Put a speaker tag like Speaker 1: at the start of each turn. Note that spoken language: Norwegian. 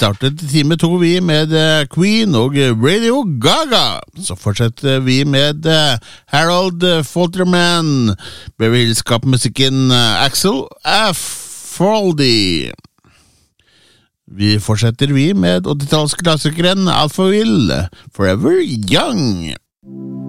Speaker 1: startet time 2 vi med Queen og Radio Gaga. Så fortsetter vi med Harold Falterman, Beverly Hills Cop-musikken Axel Foldy. Vi fortsetter vi med 80-tallsklassikeren Alphaville, Forever Young.